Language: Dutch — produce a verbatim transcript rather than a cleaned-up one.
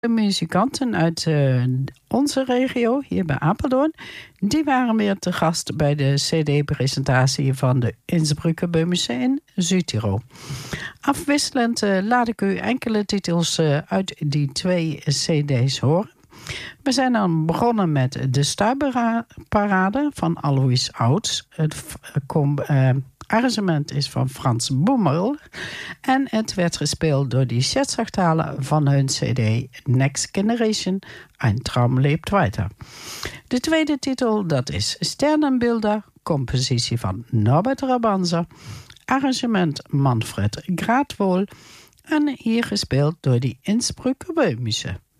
De muzikanten uit uh, onze regio, hier bij Apeldoorn, die waren weer te gast bij de cd-presentatie van de Innsbrucker Böhmische in Zuid-Tirol. Afwisselend uh, laat ik u enkele titels uh, uit die twee cd's horen. We zijn dan begonnen met de Stuiberparade van Alois Outs. Het kom, uh, arrangement is van Frans Boemerl. En het werd gespeeld door die Scherzachtaler van hun cd Next Generation, Ein Traum lebt weiter. De tweede titel, dat is Sternenbilder, compositie van Norbert Rabanza. Arrangement Manfred Gradwohl. En hier gespeeld door die Innsbrucker Böhmische.